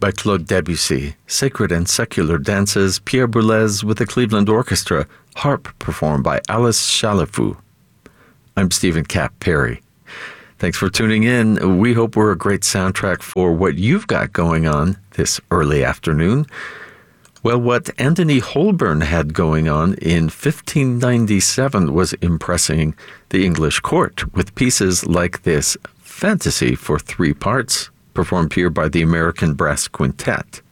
by Claude Debussy, Sacred and Secular Dances, Pierre Boulez with the Cleveland Orchestra, harp performed by Alice Chalafou. I'm Stephen Cap Perry. Thanks for tuning in. We hope we're a great soundtrack for what you've got going on this early afternoon. Well, what Anthony Holborn had going on in 1597 was impressing the English court with pieces like this Fantasy for 3 parts, performed here by the American Brass Quintet.